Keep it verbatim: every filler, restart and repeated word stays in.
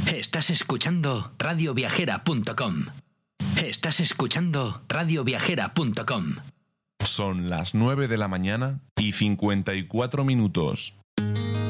Estás escuchando radio viajera punto com. Estás escuchando radio viajera punto com. Son las nueve de la mañana y cincuenta y cuatro minutos.